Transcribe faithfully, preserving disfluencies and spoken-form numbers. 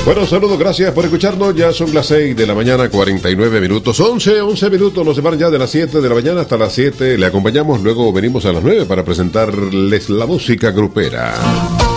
Bueno, saludos, gracias por escucharnos. Ya son las seis de la mañana, cuarenta y nueve minutos. once, once minutos nos separan ya de las siete de la mañana hasta las siete. Le acompañamos, luego venimos a las nueve para presentarles la música grupera.